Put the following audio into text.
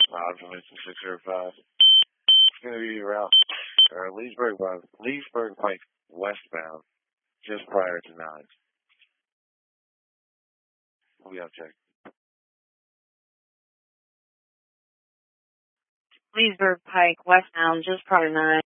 Information 605. It's going to be around Leesburg Pike westbound, just prior to 9. We have checked. Leesburg Pike westbound, just prior to 9.